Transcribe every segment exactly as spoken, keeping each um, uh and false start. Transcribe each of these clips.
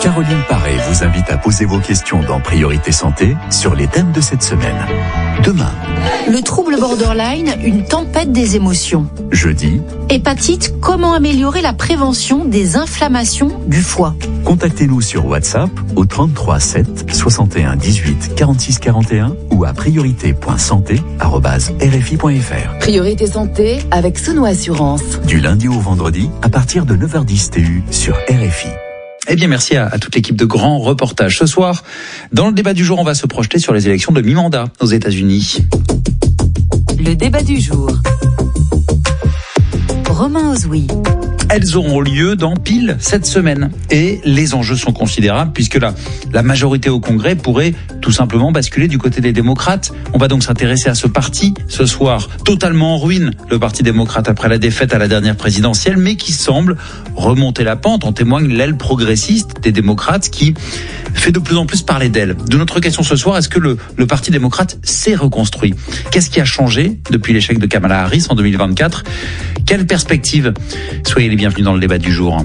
Caroline Paré vous invite à poser vos questions dans Priorité Santé sur les thèmes de cette semaine. Demain. Le trouble borderline, une tempête des émotions. Jeudi. Hépatite, comment améliorer la prévention des inflammations du foie. Contactez-nous sur WhatsApp au trente-trois sept soixante et un dix-huit quarante-six quarante et un ou à priorité point santé arobase r f i point f r. Priorité Santé avec Sono Assurance. Du lundi au vendredi à partir de neuf heures dix T U sur R F I. Eh bien, merci à, à toute l'équipe de grands reportages. Ce soir, dans le débat du jour, on va se projeter sur les élections de mi-mandat aux États-Unis. Le débat du jour. Romain Ozoui. Elles auront lieu dans pile cette semaine. Et les enjeux sont considérables puisque la, la majorité au Congrès pourrait tout simplement basculer du côté des démocrates. On va donc s'intéresser à ce parti ce soir, totalement en ruine, le Parti démocrate après la défaite à la dernière présidentielle, mais qui semble remonter la pente. En témoigne l'aile progressiste des démocrates qui fait de plus en plus parler d'elle. De notre question ce soir, est-ce que le, le Parti démocrate s'est reconstruit ? Qu'est-ce qui a changé depuis l'échec de Kamala Harris en deux mille vingt-quatre ? Quelle perspective ? Soyez les bienvenus dans le débat du jour.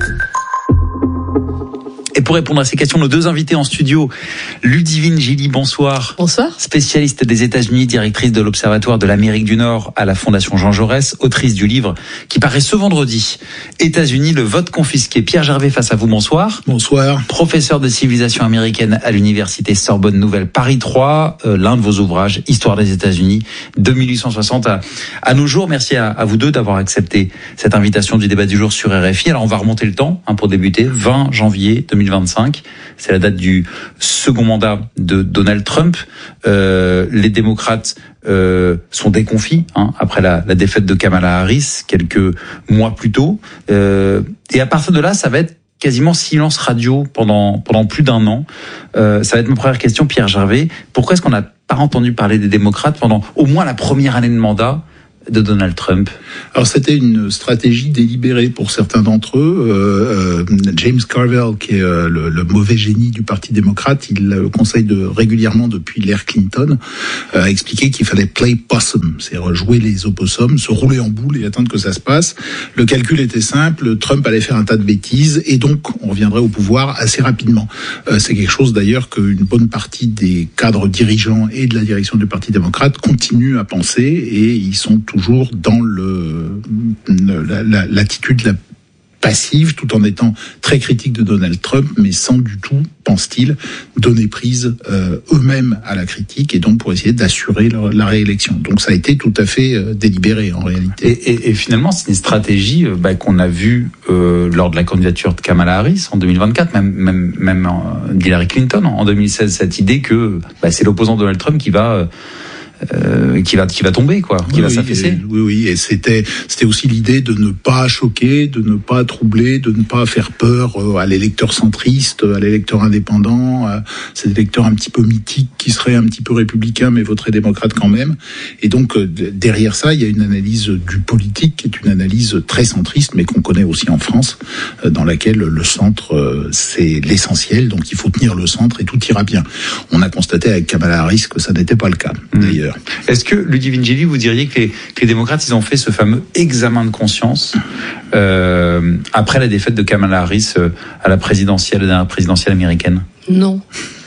Et pour répondre à ces questions, nos deux invités en studio, Ludivine Gilly, bonsoir. Bonsoir. Spécialiste des États-Unis, directrice de l'Observatoire de l'Amérique du Nord à la Fondation Jean Jaurès, autrice du livre qui paraît ce vendredi, États-Unis, le vote confisqué. Pierre Gervais face à vous, bonsoir. Bonsoir. Professeur de civilisation américaine à l'Université Sorbonne Nouvelle Paris trois, euh, l'un de vos ouvrages, Histoire des États-Unis, de mille huit cent soixante à, à nos jours. Merci à, à vous deux d'avoir accepté cette invitation du débat du jour sur R F I. Alors on va remonter le temps hein, pour débuter, vingt janvier deux mille vingt-cinq, c'est la date du second mandat de Donald Trump. Euh, les démocrates euh, sont déconfits hein, après la, la défaite de Kamala Harris quelques mois plus tôt. Euh, et à partir de là, ça va être quasiment silence radio pendant pendant plus d'un an. Euh, ça va être ma première question, Pierre Gervais. Pourquoi est-ce qu'on n'a pas entendu parler des démocrates pendant au moins la première année de mandat de Donald Trump? Alors c'était une stratégie délibérée pour certains d'entre eux. Euh, euh, James Carville, qui est euh, le, le mauvais génie du Parti démocrate, il euh, conseille de, régulièrement depuis l'ère Clinton, euh, a expliqué qu'il fallait play possum, c'est-à-dire jouer les opossums, se rouler en boule et attendre que ça se passe. Le calcul était simple, Trump allait faire un tas de bêtises et donc on reviendrait au pouvoir assez rapidement. Euh, c'est quelque chose d'ailleurs qu'une bonne partie des cadres dirigeants et de la direction du Parti démocrate continuent à penser et ils sont toujours dans le, la, la, l'attitude la passive, tout en étant très critique de Donald Trump, mais sans du tout, pense-t-il, donner prise euh, eux-mêmes à la critique et donc pour essayer d'assurer leur, la réélection. Donc ça a été tout à fait euh, délibéré en réalité. Et, et, et finalement, c'est une stratégie euh, bah, qu'on a vue euh, lors de la candidature de Kamala Harris en deux mille vingt-quatre, même même même euh, d'Hillary Clinton en deux mille seize, cette idée que bah, c'est l'opposant de Donald Trump qui va euh, Euh, qui va qui va tomber quoi, qui oui, va oui, s'affaisser. Et, oui oui, et c'était c'était aussi l'idée de ne pas choquer, de ne pas troubler, de ne pas faire peur euh, à l'électeur centriste, à l'électeur indépendant, à ces électeurs un petit peu mythiques qui seraient un petit peu républicains mais voteraient démocrates quand même. Et donc euh, derrière ça, il y a une analyse du politique qui est une analyse très centriste mais qu'on connaît aussi en France, euh, dans laquelle le centre euh, c'est l'essentiel, donc il faut tenir le centre et tout ira bien. On a constaté avec Kamala Harris que ça n'était pas le cas mmh. d'ailleurs. Est-ce que, Ludivine Gilly, vous diriez que les, que les démocrates, ils ont fait ce fameux examen de conscience euh, après la défaite de Kamala Harris euh, à la présidentielle, la dernière présidentielle américaine ? Non.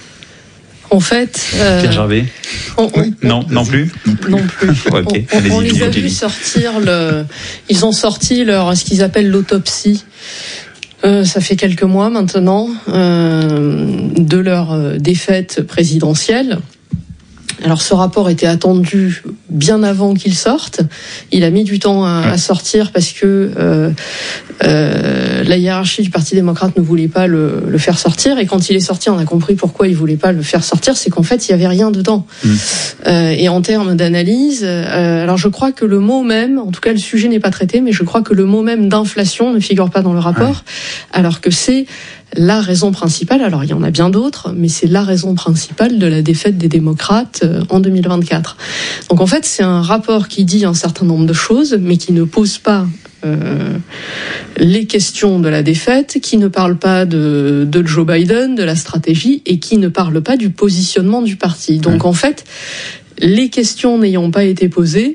En fait... Euh, Pierre Gervais on, on, oui, Non, non plus Non plus. okay. On, on, on les a vus sortir, le, ils ont sorti leur, ce qu'ils appellent l'autopsie. Euh, ça fait quelques mois maintenant, euh, de leur défaite présidentielle. Alors ce rapport était attendu bien avant qu'il sorte. Il a mis du temps à, à sortir parce que euh, euh, la hiérarchie du Parti démocrate ne voulait pas le, le faire sortir. Et quand il est sorti, on a compris pourquoi il voulait pas le faire sortir. C'est qu'en fait, il y avait rien dedans. Mmh. Euh, et en termes d'analyse, euh, alors je crois que le mot même, en tout cas le sujet n'est pas traité, mais je crois que le mot même d'inflation ne figure pas dans le rapport, ouais. Alors que c'est la raison principale, alors il y en a bien d'autres, mais c'est la raison principale de la défaite des démocrates en deux mille vingt-quatre. Donc en fait, c'est un rapport qui dit un certain nombre de choses, mais qui ne pose pas euh, les questions de la défaite, qui ne parle pas de, de Joe Biden, de la stratégie, et qui ne parle pas du positionnement du parti. Donc en fait, les questions n'ayant pas été posées,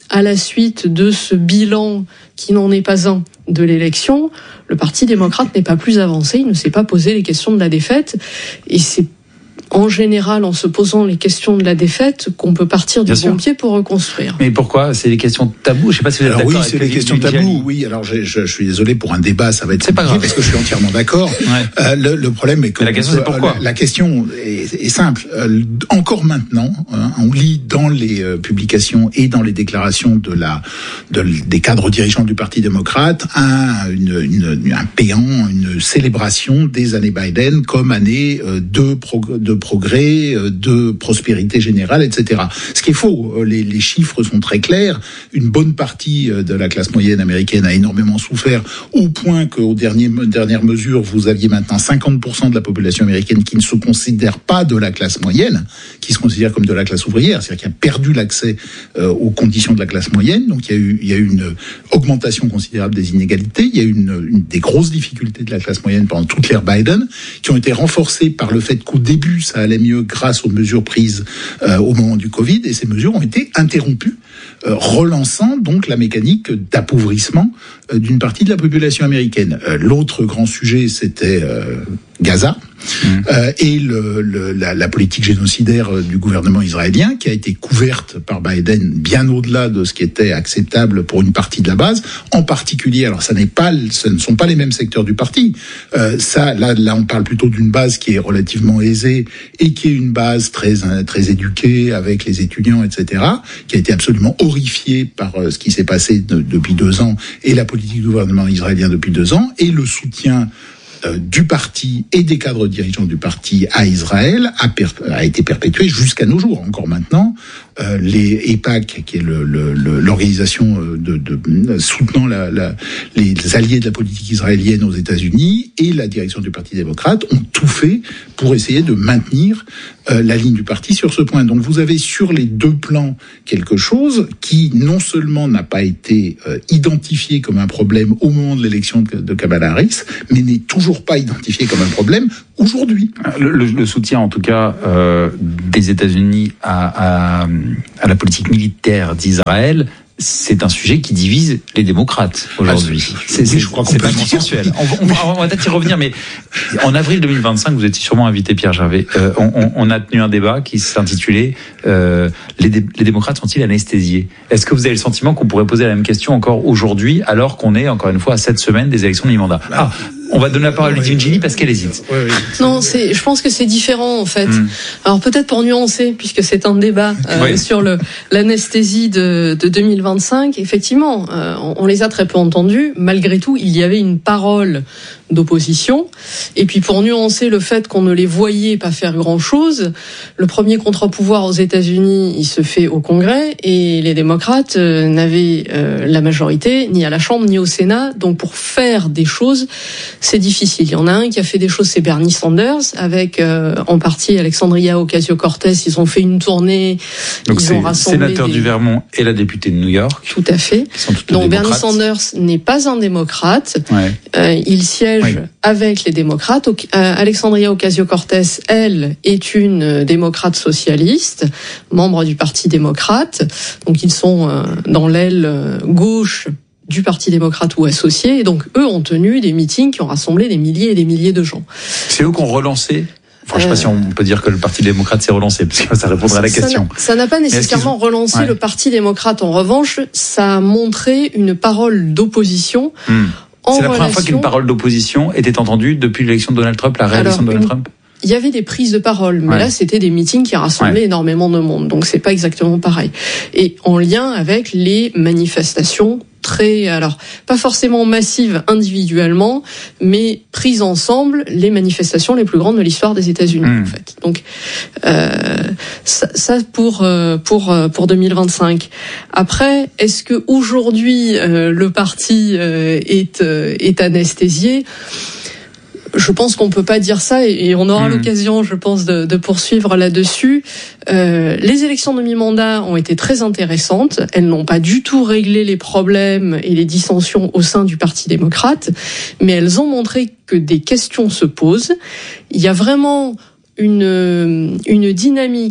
à la suite de ce bilan qui n'en est pas un de l'élection, le Parti démocrate n'est pas plus avancé, il ne s'est pas posé les questions de la défaite, et c'est en général, en se posant les questions de la défaite, qu'on peut partir du bon pied pour reconstruire. Mais pourquoi ? C'est des questions taboues ? Je sais pas si vous êtes alors d'accord. Oui, avec c'est des questions taboues. Oui, alors je, je, je suis désolé pour un débat, ça va être c'est pas grave parce que je suis entièrement d'accord. Ouais. Euh, le, le problème est que la question c'est pourquoi. La, la question est, est simple. Euh, encore maintenant, hein, on lit dans les euh, publications et dans les déclarations de la de, des cadres dirigeants du Parti démocrate un une, une, un péant, une célébration des années Biden comme année euh, de, prog- de progrès, de prospérité générale, et cetera. Ce qui est faux. Les, les chiffres sont très clairs. Une bonne partie de la classe moyenne américaine a énormément souffert, au point qu'aux dernières, dernières mesures, vous aviez maintenant cinquante pour cent de la population américaine qui ne se considère pas de la classe moyenne, qui se considère comme de la classe ouvrière, c'est-à-dire qui a perdu l'accès euh, aux conditions de la classe moyenne. Donc il y a eu, il y a eu une augmentation considérable des inégalités. Il y a eu une, une des grosses difficultés de la classe moyenne pendant toute l'ère Biden, qui ont été renforcées par le fait qu'au début, ça allait mieux grâce aux mesures prises euh, au moment du Covid, et ces mesures ont été interrompues, euh, relançant donc la mécanique d'appauvrissement euh, d'une partie de la population américaine. Euh, l'autre grand sujet, c'était euh, Gaza. Mmh. Euh, et le, le, la, la politique génocidaire du gouvernement israélien, qui a été couverte par Biden bien au-delà de ce qui était acceptable pour une partie de la base, en particulier, alors ça n'est pas, ce ne sont pas les mêmes secteurs du parti, euh, ça, là, là on parle plutôt d'une base qui est relativement aisée et qui est une base très, très éduquée avec les étudiants, et cetera, qui a été absolument horrifiée par ce qui s'est passé de, depuis deux ans et la politique du gouvernement israélien depuis deux ans, et le soutien Euh, du parti et des cadres dirigeants du parti à Israël a, per- a été perpétué jusqu'à nos jours. Encore maintenant, euh, les E P A C, qui est le, le, le, l'organisation de, de soutenant la, la, les alliés de la politique israélienne aux États-Unis, et la direction du Parti démocrate ont tout fait pour essayer de maintenir euh, la ligne du parti sur ce point. Donc vous avez sur les deux plans quelque chose qui non seulement n'a pas été euh, identifié comme un problème au moment de l'élection de, de Kamala Harris, mais n'est toujours pas identifié comme un problème aujourd'hui. Le, le, le soutien, en tout cas, euh, des États-Unis à, à, à la politique militaire d'Israël, c'est un sujet qui divise les démocrates aujourd'hui. Ah, c'est, c'est, oui, je crois qu'on c'est peut pas consensuel. On, on, on va peut-être y revenir, mais en avril deux mille vingt-cinq, vous étiez sûrement invité, Pierre Gervais. Euh, on, on, on a tenu un débat qui s'intitulait euh, les, dé- les démocrates sont-ils anesthésiés ? Est-ce que vous avez le sentiment qu'on pourrait poser la même question encore aujourd'hui, alors qu'on est encore une fois à sept semaines des élections de mi-mandat ? Ah, on va donner la parole à Ludivine Gini parce qu'elle hésite. Oui, oui. Non, c'est, je pense que c'est différent en fait. Mmh. Alors peut-être pour nuancer, puisque c'est un débat euh, oui. sur le l'anesthésie de, de deux mille vingt-cinq. Effectivement, euh, on, on les a très peu entendus. Malgré tout, il y avait une parole d'opposition. Et puis pour nuancer le fait qu'on ne les voyait pas faire grand-chose, le premier contre-pouvoir aux États-Unis, il se fait au Congrès, et les démocrates euh, n'avaient euh, la majorité ni à la Chambre ni au Sénat. Donc pour faire des choses, c'est difficile. Il y en a un qui a fait des choses, c'est Bernie Sanders, avec euh, en partie Alexandria Ocasio-Cortez. Ils ont fait une tournée, donc ils ont rassemblé sénateur des... du Vermont et la députée de New York. Tout à fait. Donc Bernie Sanders n'est pas un démocrate. Ouais. Euh, il siège oui. avec les démocrates. Euh, Alexandria Ocasio-Cortez, elle, est une euh, démocrate socialiste, membre du Parti démocrate. Donc ils sont euh, dans l'aile euh, gauche du Parti démocrate ou associés. Et donc eux ont tenu des meetings qui ont rassemblé des milliers et des milliers de gens. C'est eux qui ont relancé. Enfin, je ne sais pas si on peut dire que le Parti démocrate s'est relancé, parce que ça répondra à la question. Ça n'a, ça n'a pas nécessairement relancé ouais. le Parti démocrate. En revanche, ça a montré une parole d'opposition. Hum. En C'est la relation... première fois qu'une parole d'opposition était entendue depuis l'élection de Donald Trump, la réélection Alors, de Donald une... Trump. Il y avait des prises de parole, mais ouais. là c'était des meetings qui rassemblaient ouais. énormément de monde, donc c'est pas exactement pareil. Et en lien avec les manifestations très, alors pas forcément massives individuellement, mais prises ensemble, les manifestations les plus grandes de l'histoire des États-Unis mmh. en fait. Donc euh, ça, ça pour pour pour deux mille vingt-cinq. Après, est-ce que aujourd'hui euh, le parti euh, est euh, est anesthésié? Je pense qu'on peut pas dire ça, et on aura mmh. l'occasion, je pense, de, de poursuivre là-dessus. Euh, les élections de mi-mandat ont été très intéressantes. Elles n'ont pas du tout réglé les problèmes et les dissensions au sein du Parti démocrate, mais elles ont montré que des questions se posent. Il y a vraiment une, une dynamique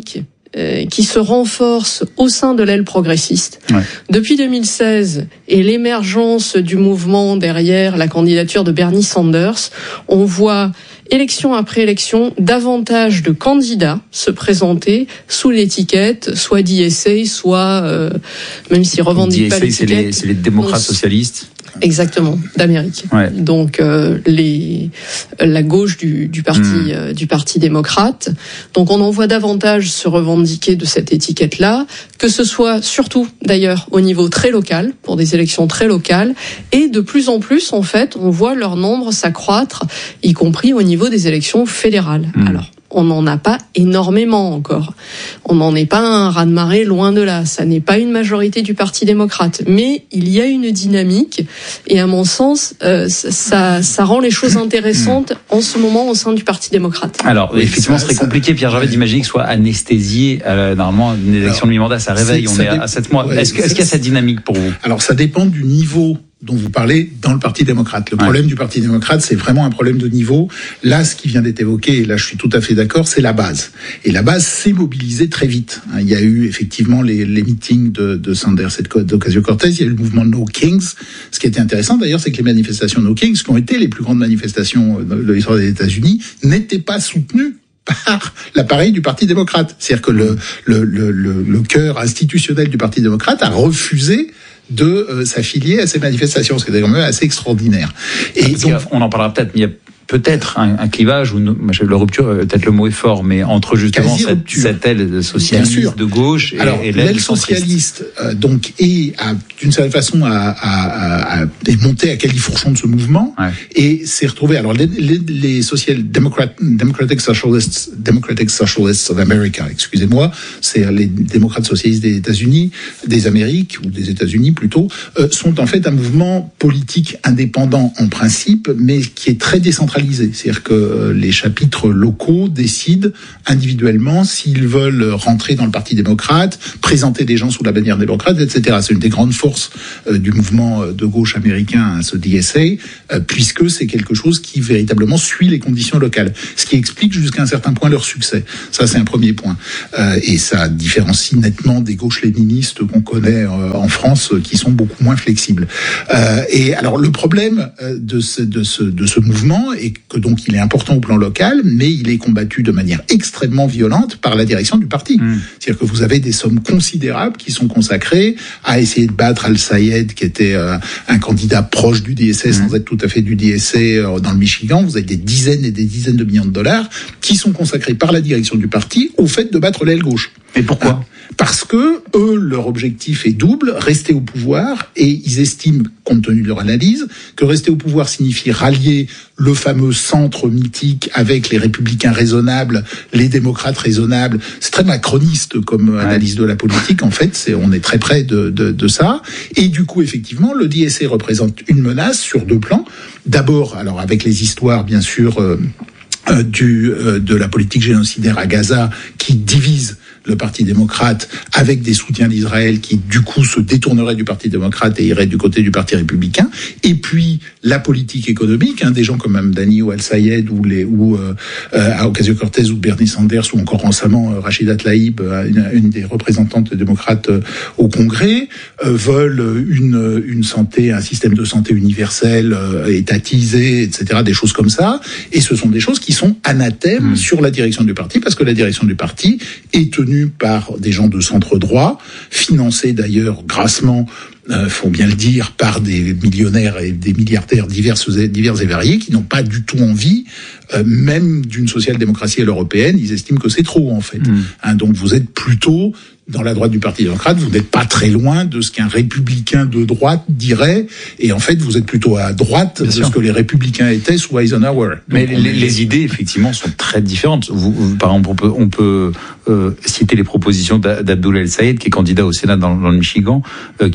euh, qui se renforce au sein de l'aile progressiste. Ouais. Depuis deux mille seize et l'émergence du mouvement derrière la candidature de Bernie Sanders, on voit élection après élection, davantage de candidats se présenter sous l'étiquette soit D S A, soit, euh, même s'ils revendiquent pas l'étiquette. D S A, c'est les, c'est les démocrates on, socialistes. Exactement, d'Amérique. Ouais. Donc euh, les la gauche du, du parti mmh. euh, du parti démocrate. Donc on en voit davantage se revendiquer de cette étiquette-là, que ce soit surtout d'ailleurs au niveau très local, pour des élections très locales, et de plus en plus en fait, on voit leur nombre s'accroître, y compris au niveau des élections fédérales. Mmh. Alors on n'en a pas énormément encore. On n'en est pas un raz-de-marée, loin de là. Ça n'est pas une majorité du Parti démocrate. Mais il y a une dynamique, et à mon sens, euh, ça, ça rend les choses intéressantes en ce moment au sein du Parti démocrate. Alors, oui, effectivement, ce serait compliqué, Pierre Gervais, d'imaginer que ce soit anesthésié. Euh, normalement, une élection de mi-mandat, ça réveille, on est à sept mois. Ouais, est-ce, que, est-ce qu'il y a cette dynamique pour vous? Alors, ça dépend du niveau dont vous parlez dans le Parti démocrate. Le ouais. problème du Parti démocrate, c'est vraiment un problème de niveau. Là, ce qui vient d'être évoqué, et là je suis tout à fait d'accord, c'est la base. Et la base s'est mobilisée très vite. Il y a eu effectivement les, les meetings de, de Sanders et d'Ocasio-Cortez, il y a eu le mouvement No Kings. Ce qui était intéressant d'ailleurs, c'est que les manifestations No Kings, qui ont été les plus grandes manifestations de l'histoire des États-Unis, n'étaient pas soutenues par l'appareil du Parti démocrate. C'est-à-dire que le, le, le, le, le cœur institutionnel du Parti démocrate a refusé de euh, s'affilier à ces manifestations, ce qui est quand même assez extraordinaire. Et donc, on en parlera peut-être, mais il y a peut-être un, un clivage, ou une, la rupture, peut-être le mot est fort, mais entre justement cette, cette aile socialiste de gauche et, Alors, et l'aile, l'aile socialiste, euh, donc, est, a, d'une certaine façon, a, a, a, a, est montée à califourchon de ce mouvement, ouais. et s'est retrouvée. Alors, les, les, les social Democrat, Democratic Socialists, Democratic Socialists of America, excusez-moi, c'est les démocrates socialistes des États-Unis, des Amériques, ou des États-Unis plutôt, euh, sont en fait un mouvement politique indépendant en principe, mais qui est très décentralisé. C'est-à-dire que les chapitres locaux décident individuellement s'ils veulent rentrer dans le Parti démocrate, présenter des gens sous la bannière démocrate, et cetera. C'est une des grandes forces euh, du mouvement de gauche américain, ce D S A, euh, puisque c'est quelque chose qui véritablement suit les conditions locales. Ce qui explique jusqu'à un certain point leur succès. Ça, c'est un premier point. Euh, et ça différencie nettement des gauches léninistes qu'on connaît euh, en France, qui sont beaucoup moins flexibles. Euh, et alors, le problème de ce, de ce, de ce mouvement est que donc il est important au plan local, mais il est combattu de manière extrêmement violente par la direction du parti. Mmh. C'est-à-dire que vous avez des sommes considérables qui sont consacrées à essayer de battre Al-Sayed, qui était euh, un candidat proche du D S A, mmh. sans être tout à fait du D S A euh, dans le Michigan. Vous avez des dizaines et des dizaines de millions de dollars qui sont consacrés par la direction du parti au fait de battre l'aile gauche. Et pourquoi ? hein Parce que eux, leur objectif est double, rester au pouvoir, et ils estiment, compte tenu de leur analyse, que rester au pouvoir signifie rallier le fameux centre mythique avec les républicains raisonnables, les démocrates raisonnables. C'est très macroniste comme ouais. analyse de la politique, en fait, c'est, on est très près de, de, de ça. Et du coup, effectivement, le D S A représente une menace sur deux plans. D'abord, alors avec les histoires, bien sûr, euh, euh, du, euh, de la politique génocidaire à Gaza, qui divise le Parti démocrate, avec des soutiens d'Israël qui, du coup, se détourneraient du Parti démocrate et iraient du côté du Parti républicain. Et puis, la politique économique, hein, des gens comme Mamdani ou Al-Sayed ou, les, ou euh, euh, Ocasio-Cortez ou Bernie Sanders ou encore récemment euh, Rachida Tlaib, euh, une, une des représentantes démocrates euh, au Congrès, euh, veulent une, une santé, un système de santé universel, euh, étatisé, et cetera, des choses comme ça. Et ce sont des choses qui sont anathèmes mmh. sur la direction du parti, parce que la direction du parti est tenue par des gens de centre droit, financés d'ailleurs grassement, euh, faut bien le dire, par des millionnaires et des milliardaires divers, divers et variés, qui n'ont pas du tout envie, euh, même d'une social-démocratie à l'européenne. Ils estiment que c'est trop, en fait. Mmh. Hein, donc vous êtes plutôt dans la droite du Parti démocrate, vous n'êtes pas très loin de ce qu'un républicain de droite dirait, et en fait, vous êtes plutôt à droite bien de sûr. Ce que les républicains étaient sous Eisenhower. Mais donc, les, les idées, effectivement, sont très différentes. Vous, vous, par exemple, on peut, on peut euh, citer les propositions d'Abdoul El-Sayed, qui est candidat au Sénat dans, dans le Michigan, euh, qui propose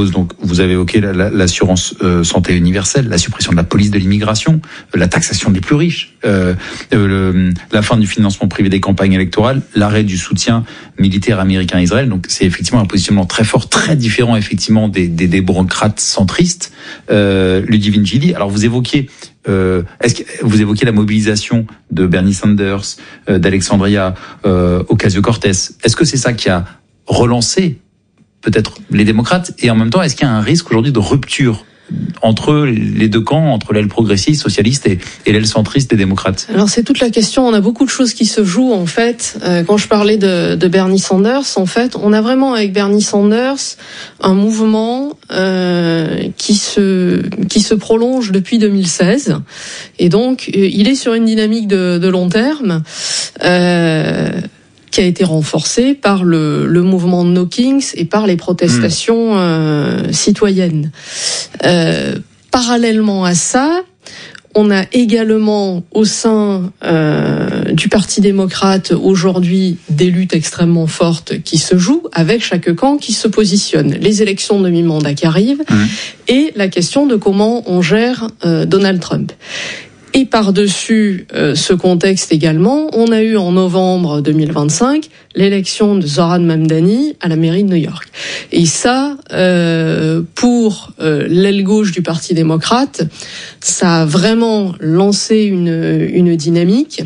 propose, donc vous avez évoqué la, la, l'assurance euh, santé universelle, la suppression de la police de l'immigration, euh, la taxation des plus riches, euh, euh, le, la fin du financement privé des campagnes électorales, l'arrêt du soutien militaire américain à Israël. Donc c'est effectivement un positionnement très fort, très différent effectivement des, des, des démocrates centristes. Euh, Ludivine Gili, alors vous évoquiez Euh, est-ce que vous évoquiez la mobilisation de Bernie Sanders, euh, d'Alexandria euh, Ocasio-Cortez. Est-ce que c'est ça qui a relancé peut-être les démocrates, et en même temps, est-ce qu'il y a un risque aujourd'hui de rupture entre les deux camps, entre l'aile progressiste, socialiste et, et l'aile centriste des démocrates? Alors c'est toute la question, on a beaucoup de choses qui se jouent en fait. Euh, quand je parlais de, de Bernie Sanders, en fait, on a vraiment avec Bernie Sanders un mouvement euh, qui se qui se prolonge depuis deux mille seize, et donc il est sur une dynamique de, de long terme. Euh, qui a été renforcé par le, le mouvement No Kings et par les protestations euh, citoyennes. Euh, parallèlement à ça, on a également au sein euh, du Parti démocrate aujourd'hui des luttes extrêmement fortes qui se jouent avec chaque camp qui se positionne. Les élections de mi-mandat qui arrivent mmh. et la question de comment on gère euh, Donald Trump. Et par-dessus euh, ce contexte également, on a eu en novembre deux mille vingt-cinq l'élection de Zohran Mamdani à la mairie de New York. Et ça, euh, pour euh, l'aile gauche du Parti démocrate, ça a vraiment lancé une, une dynamique.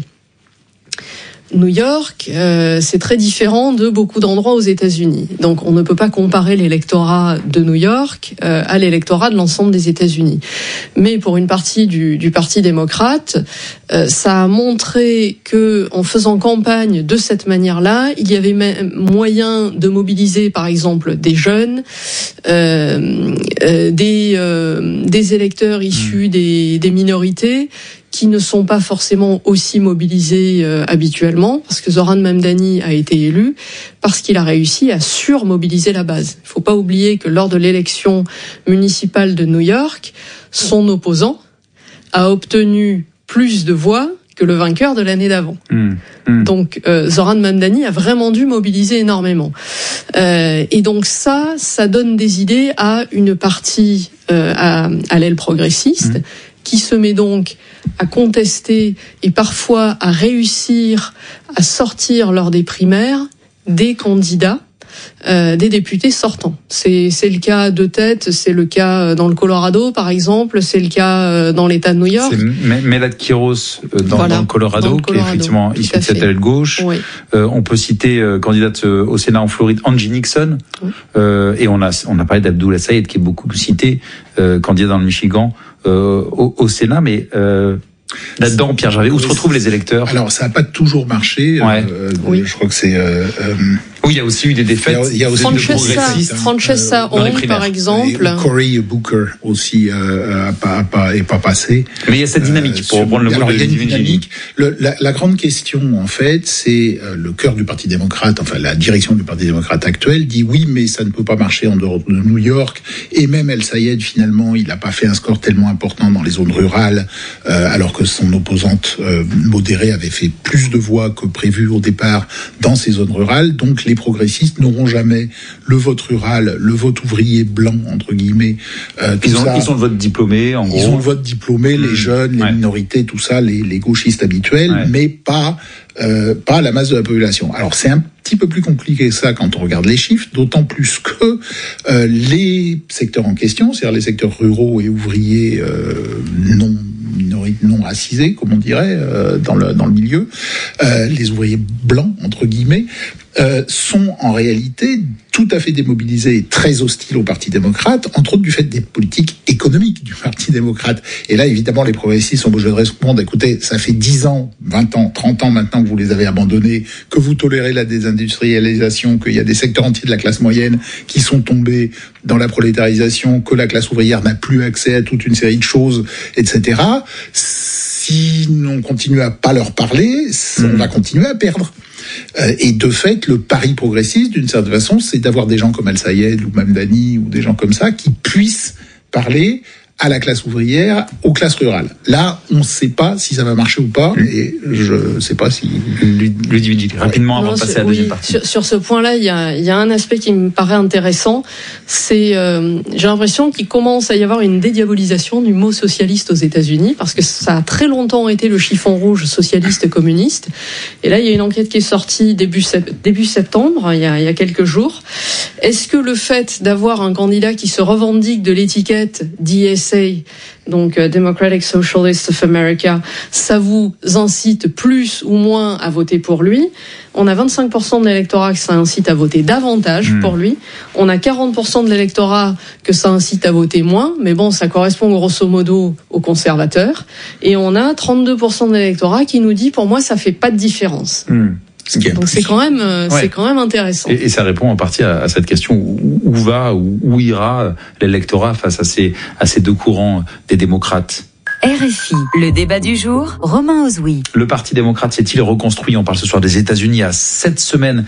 New York, euh, c'est très différent de beaucoup d'endroits aux États-Unis. Donc, on ne peut pas comparer l'électorat de New York euh, à l'électorat de l'ensemble des États-Unis. Mais pour une partie du, du Parti démocrate, euh, ça a montré que, en faisant campagne de cette manière-là, il y avait même moyen de mobiliser, par exemple, des jeunes, euh, euh, des, euh, des électeurs issus des, des minorités, qui ne sont pas forcément aussi mobilisés euh, habituellement, parce que Zohran Mamdani a été élu, parce qu'il a réussi à surmobiliser la base. Il ne faut pas oublier que lors de l'élection municipale de New York, son opposant a obtenu plus de voix que le vainqueur de l'année d'avant. Mmh, mmh. Donc euh, Zohran Mamdani a vraiment dû mobiliser énormément. Euh, et donc ça, ça donne des idées à une partie, euh, à, à l'aile progressiste, mmh. qui se met donc à contester et parfois à réussir à sortir lors des primaires des candidats, euh, des députés sortants. C'est, c'est le cas de tête, c'est le cas dans le Colorado par exemple, c'est le cas dans l'État de New York. C'est Melad Kiros dans, voilà, dans, le Colorado, dans le Colorado, qui est effectivement issue de cette aile gauche. Oui. Euh, on peut citer euh, candidate euh, au Sénat en Floride, Angie Nixon, oui. euh, et on a on a parlé d'Abdullah Sayed qui est beaucoup cité, euh, candidat dans le Michigan. Euh, au, au Sénat, mais euh, là-dedans, Pierre Gervais, où se retrouvent les électeurs? Alors, ça n'a pas toujours marché. Ouais. Euh, oui. Je crois que c'est... Euh, euh, oui, il y a aussi eu des défaites. Il y a aussi Francesca, de Francesca euh, Hong, par exemple. Et Cory Booker aussi euh, a pas, a pas, est pas passé. Mais il y a cette dynamique, euh, pour reprendre le mot de Ludivine dynamique. Le, la, la grande question, en fait, c'est euh, le cœur du Parti démocrate, enfin la direction du Parti démocrate actuel dit oui, mais ça ne peut pas marcher en dehors de New York. Et même El Sayed, finalement, il n'a pas fait un score tellement important dans les zones rurales, euh, alors que son opposante euh, modérée avait fait plus de voix que prévu au départ dans ces zones rurales. Donc les progressistes n'auront jamais le vote rural, le vote ouvrier blanc, entre guillemets. Euh, ils, ont, ça, ils ont le vote diplômé, en gros. Ils ont le vote diplômé, les mmh. jeunes, les ouais. minorités, tout ça, les, les gauchistes habituels, ouais. mais pas, euh, pas la masse de la population. Alors c'est un petit peu plus compliqué que ça quand on regarde les chiffres, d'autant plus que euh, les secteurs en question, c'est-à-dire les secteurs ruraux et ouvriers euh, non non racisés, comme on dirait, euh, dans le dans le milieu, euh, les ouvriers blancs entre guillemets, euh, sont en réalité tout à fait démobilisés et très hostiles au Parti démocrate, entre autres du fait des politiques économiques du Parti démocrate. Et là, évidemment, les progressistes sont obligés de répondre, écoutez, ça fait dix ans, vingt ans, trente ans maintenant que vous les avez abandonnés, que vous tolérez la désindustrialisation, qu'il y a des secteurs entiers de la classe moyenne qui sont tombés dans la prolétarisation, que la classe ouvrière n'a plus accès à toute une série de choses, et cetera. Si on continue à pas leur parler, on mmh. va continuer à perdre. Euh, et de fait, le pari progressiste, d'une certaine façon, c'est d'avoir des gens comme El Sayed ou Mamdani ou des gens comme ça qui puissent parler à la classe ouvrière, aux classes rurales. Là, on ne sait pas si ça va marcher ou pas, et je ne sais pas si... Ludivine, rapidement, avant non, de passer à la deuxième oui, partie. Sur, sur ce point-là, il y a, il y a un aspect qui me paraît intéressant, c'est, euh, j'ai l'impression qu'il commence à y avoir une dédiabolisation du mot socialiste aux États-Unis, parce que ça a très longtemps été le chiffon rouge socialiste-communiste, et là, il y a une enquête qui est sortie début, début septembre, il y, a, il y a quelques jours. Est-ce que le fait d'avoir un candidat qui se revendique de l'étiquette D S A, donc uh, Democratic Socialists of America, ça vous incite plus ou moins à voter pour lui? On a vingt-cinq pour cent de l'électorat que ça incite à voter davantage mmh. pour lui. On a quarante pour cent de l'électorat que ça incite à voter moins, mais bon, ça correspond grosso modo aux conservateurs. Et on a trente-deux pour cent de l'électorat qui nous dit, pour moi, ça fait pas de différence. Mmh. Donc c'est quand même, ouais. c'est quand même intéressant. Et, et ça répond en partie à, à cette question où, où va, où, où ira l'électorat face à ces, à ces deux courants des démocrates. R F I, le débat du jour, Romain Ozoui. Le Parti démocrate s'est-il reconstruit? On parle ce soir des États-Unis à sept semaines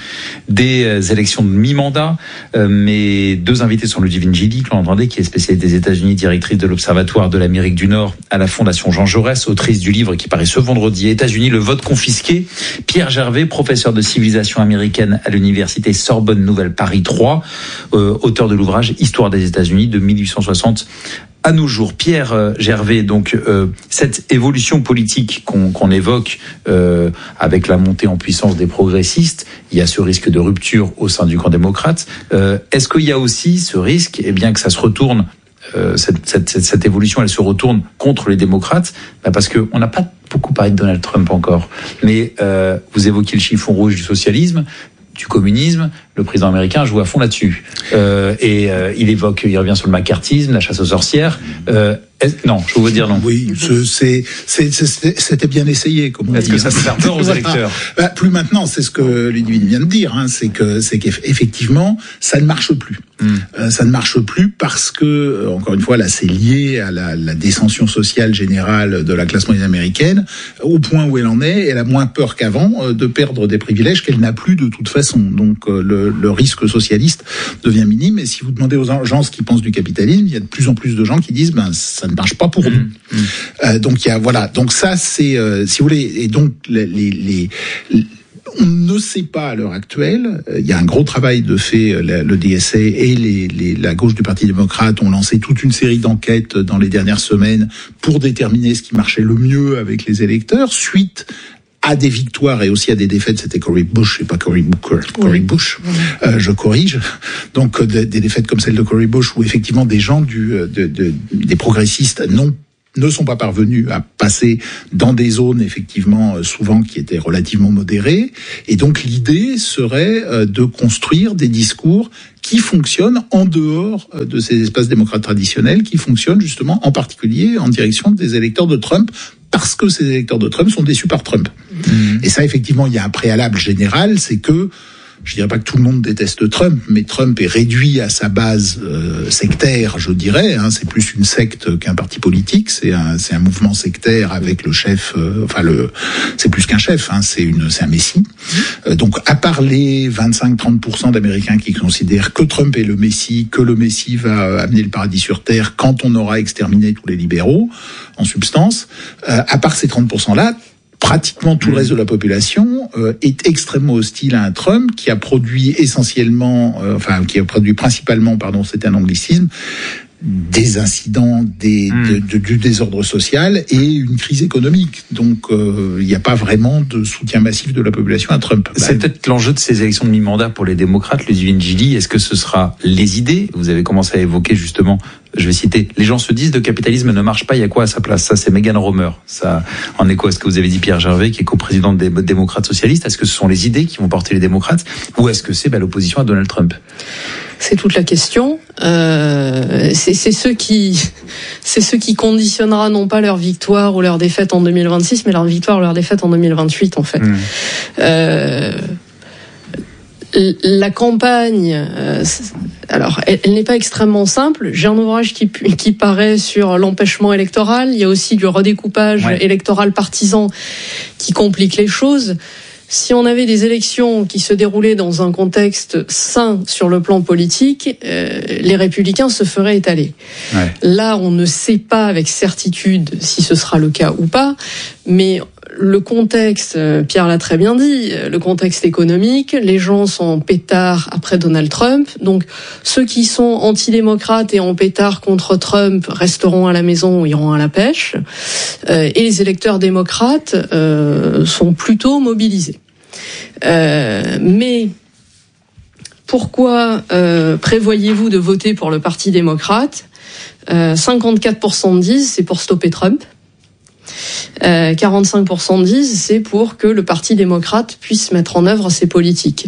des élections de mi-mandat. Euh, mes deux invités sont Ludivine Gilly, que l'on entendait, qui est spécialiste des États-Unis, directrice de l'Observatoire de l'Amérique du Nord à la Fondation Jean Jaurès, autrice du livre qui paraît ce vendredi, États-Unis, le vote confisqué. Pierre Gervais, professeur de civilisation américaine à l'université Sorbonne Nouvelle Paris trois, euh, auteur de l'ouvrage Histoire des États-Unis de mille huit cent soixante à nos jours. Pierre euh, Gervais, donc euh, cette évolution politique qu'on, qu'on évoque euh, avec la montée en puissance des progressistes, il y a ce risque de rupture au sein du camp démocrate. Euh, est-ce qu'il y a aussi ce risque, eh bien, que ça se retourne, euh, cette, cette, cette, cette évolution, elle se retourne contre les démocrates, bah parce que on n'a pas beaucoup parlé de Donald Trump encore, mais euh, vous évoquez le chiffon rouge du socialisme, du communisme, le président américain joue à fond là-dessus. Euh, et euh, il évoque, il revient sur le macartisme, la chasse aux sorcières. Euh, non, je veux dire non. Oui, c'est, c'est, c'est, c'était bien essayé. Comme on Est-ce dit, que ça se fait peur aux électeurs? Bah, plus maintenant, c'est ce que Ludivine vient de dire. Hein, c'est que, c'est qu'effectivement, ça ne marche plus. Mm. Euh, ça ne marche plus parce que, encore une fois, là, c'est lié à la, la descension sociale générale de la classe moyenne américaine, au point où elle en est. Elle a moins peur qu'avant euh, de perdre des privilèges qu'elle n'a plus de toute façon. Donc, euh, le, le risque socialiste devient minime. Et si vous demandez aux gens ce qu'ils pensent du capitalisme, il y a de plus en plus de gens qui disent, ben, ça ne marche pas pour nous. Mmh, mmh. Euh, donc il y a voilà. Donc ça c'est euh, si vous voulez et donc les, les, les on ne sait pas à l'heure actuelle. Il y a un gros travail de fait. Le D S A et les, les, la gauche du Parti démocrate ont lancé toute une série d'enquêtes dans les dernières semaines pour déterminer ce qui marchait le mieux avec les électeurs suite à des victoires et aussi à des défaites. C'était Cory Bush et pas Cory Booker. Cory oui. Bush, oui. Euh, je corrige. Donc des, des défaites comme celle de Cory Bush où effectivement des gens du, de, de, des progressistes non ne sont pas parvenus à passer dans des zones effectivement souvent qui étaient relativement modérées. Et donc l'idée serait de construire des discours qui fonctionnent en dehors de ces espaces démocrates traditionnels, qui fonctionnent justement en particulier en direction des électeurs de Trump, parce que ces électeurs de Trump sont déçus par Trump. Mmh. Et ça, effectivement, il y a un préalable général, c'est que je dirais pas que tout le monde déteste Trump, mais Trump est réduit à sa base euh, sectaire, je dirais. Hein, c'est plus une secte qu'un parti politique. C'est un, c'est un mouvement sectaire avec le chef. Euh, enfin, le, c'est plus qu'un chef. Hein, c'est une, c'est un messie. Euh, donc, à part les vingt-cinq à trente pour cent d'Américains qui considèrent que Trump est le messie, que le messie va amener le paradis sur terre quand on aura exterminé tous les libéraux, en substance. Euh, à part ces trente pour cent là. Pratiquement tout le reste de la population euh, est extrêmement hostile à un Trump qui a produit essentiellement, euh, enfin qui a produit principalement, pardon, c'était un anglicisme, des incidents, des, mmh. de, de, du désordre social et une crise économique. Donc, il euh, n'y a pas vraiment de soutien massif de la population à Trump. C'est bah, peut-être l'enjeu de ces élections de mi-mandat pour les démocrates, Ludivine Gilly. Est-ce que ce sera les idées? Vous avez commencé à évoquer justement, je vais citer, les gens se disent le capitalisme ne marche pas, il y a quoi à sa place? Ça, c'est Megan Romer. Ça, en écho à ce que vous avez dit, Pierre Gervais, qui est coprésident des démocrates socialistes. Est-ce que ce sont les idées qui vont porter les démocrates ou est-ce que c'est bah, l'opposition à Donald Trump? C'est toute la question. Euh, c'est, c'est ceux qui, c'est ceux qui conditionnera non pas leur victoire ou leur défaite en deux mille vingt-six, mais leur victoire ou leur défaite en deux mille vingt-huit, en fait. Mmh. Euh, la campagne, euh, alors, elle, elle n'est pas extrêmement simple. J'ai un ouvrage qui, qui paraît sur l'empêchement électoral. Il y a aussi du redécoupage ouais. électoral partisan qui complique les choses. si on avait des élections qui se déroulaient dans un contexte sain sur le plan politique, euh, les Républicains se feraient étaler. Ouais. Là, on ne sait pas avec certitude si ce sera le cas ou pas, mais le contexte, Pierre l'a très bien dit, le contexte économique, les gens sont en pétard après Donald Trump, donc ceux qui sont antidémocrates et en pétard contre Trump resteront à la maison ou iront à la pêche, euh, et les électeurs démocrates euh, sont plutôt mobilisés. Euh, mais pourquoi euh, prévoyez-vous de voter pour le Parti démocrate ? euh, cinquante-quatre pour cent disent c'est pour stopper Trump. Euh, quarante-cinq pour cent disent c'est pour que le Parti démocrate puisse mettre en œuvre ses politiques.